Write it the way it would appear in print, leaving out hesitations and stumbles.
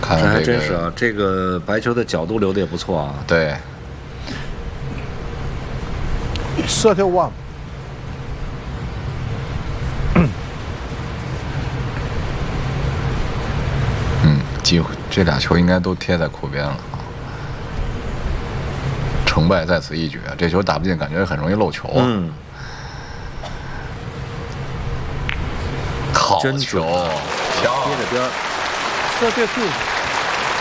看这还真是啊，这个白球的角度留的也不错啊。 对。 31。 机会，这俩球应该都贴在库边了啊。成败在此一举，这球打不进，感觉很容易漏球啊。好球， 贴着边儿。 32。